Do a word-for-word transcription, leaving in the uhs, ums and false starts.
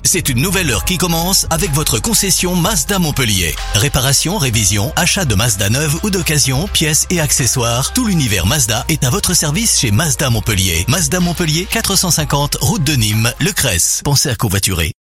C'est une nouvelle heure qui commence avec votre concession Mazda Montpellier. Réparation, révision, achat de Mazda neuve ou d'occasion, pièces et accessoires, tout l'univers Mazda est à votre service chez Mazda Montpellier. Mazda Montpellier, quatre cent cinquante route de Nîmes, Le Cresse. Pensez à covoiturer.